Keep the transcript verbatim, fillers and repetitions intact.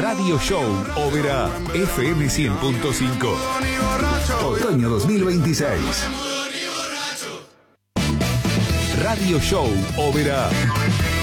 Radio Show Oberá F M cien punto cinco. Otoño dos mil veintiséis. Radio Show Oberá.